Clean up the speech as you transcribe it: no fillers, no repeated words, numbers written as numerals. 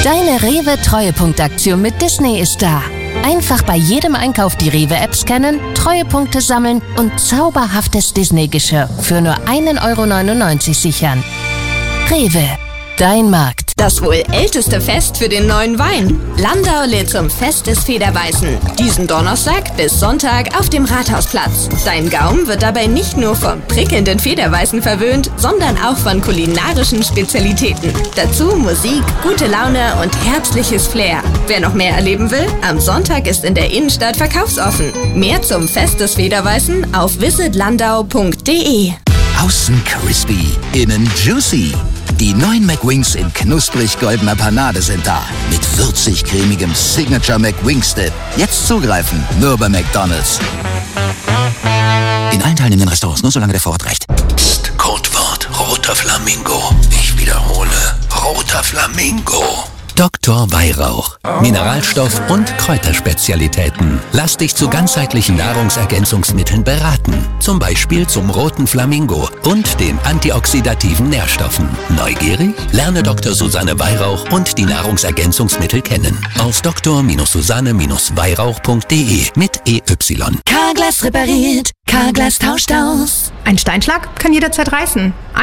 Deine Rewe-Treuepunktaktion mit Disney ist da. Einfach bei jedem Einkauf die Rewe-App scannen, Treuepunkte sammeln und zauberhaftes Disney-Geschirr für nur 1,99 € sichern. Rewe, dein Markt. Das wohl älteste Fest für den neuen Wein. Landau lädt zum Fest des Federweißen. Diesen Donnerstag bis Sonntag auf dem Rathausplatz. Dein Gaumen wird dabei nicht nur vom prickelnden Federweißen verwöhnt, sondern auch von kulinarischen Spezialitäten. Dazu Musik, gute Laune und herbstliches Flair. Wer noch mehr erleben will, am Sonntag ist in der Innenstadt verkaufsoffen. Mehr zum Fest des Federweißen auf visitlandau.de. Außen crispy, innen juicy. Die neuen McWings in knusprig-goldener Panade sind da. Mit würzig-cremigem Signature McWings-Dip. Jetzt zugreifen, nur bei McDonald's. In allen teilnehmenden Restaurants, nur solange der Vorrat reicht. Psst, Codewort, roter Flamingo. Ich wiederhole, roter Flamingo. Dr. Weihrauch. Mineralstoff- und Kräuterspezialitäten. Lass dich zu ganzheitlichen Nahrungsergänzungsmitteln beraten. Zum Beispiel zum roten Flamingo und den antioxidativen Nährstoffen. Neugierig? Lerne Dr. Susanne Weihrauch und die Nahrungsergänzungsmittel kennen. Auf dr-susanne-weihrauch.de mit EY. Carglass repariert, Carglass tauscht aus. Ein Steinschlag kann jederzeit reißen.